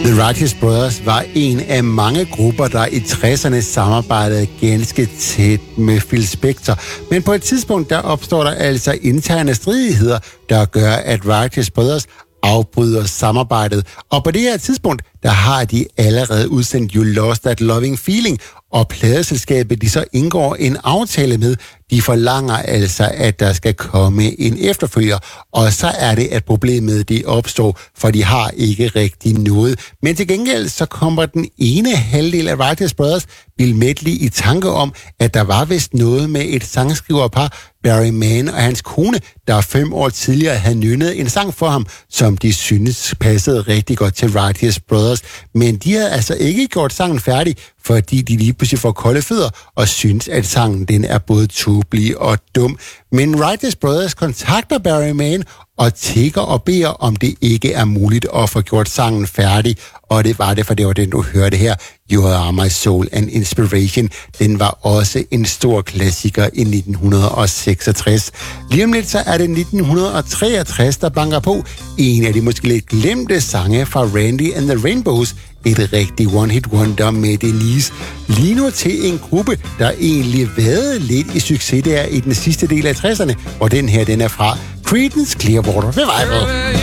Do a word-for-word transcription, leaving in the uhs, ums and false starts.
The Righteous Brothers var en af mange grupper, der i tresserne samarbejdede ganske tæt med Phil Spector. Men på et tidspunkt, der opstår der altså interne stridigheder, der gør, at Righteous Brothers afbryder samarbejdet. Og på det her tidspunkt, der har de allerede udsendt You Lost That Loving Feeling, og pladeselskabet, de så indgår en aftale med, de forlanger altså, at der skal komme en efterfølger, og så er det, at problemet det opstår, for de har ikke rigtig noget. Men til gengæld, så kommer den ene halvdel af Righteous Brothers, Bill Medley, i tanke om, at der var vist noget med et sangskriverpar, Barry Mann og hans kone, der fem år tidligere havde nynnet en sang for ham, som de synes passede rigtig godt til Righteous Brothers. Men de havde altså ikke gjort sangen færdig, fordi de lige pludselig får kolde fødder og synes, at sangen den er både tåbelig og dum. Men Righteous Brothers kontakter Barry Mann og tigger og beder, om det ikke er muligt at få gjort sangen færdig. Og det var det, for det var den, du hørte her. You Are My Soul and Inspiration. Den var også en stor klassiker i nitten seksogtres. Lige om lidt, så er det nitten treogtres, der banker på. En af de måske lidt glemte sange fra Randy and the Rainbows. Et rigtig one-hit wonder med Denise. Lige nu til en gruppe, der egentlig været lidt i succes der i den sidste del af tresserne, hvor den her, den er fra Creedence Clearwater Revival.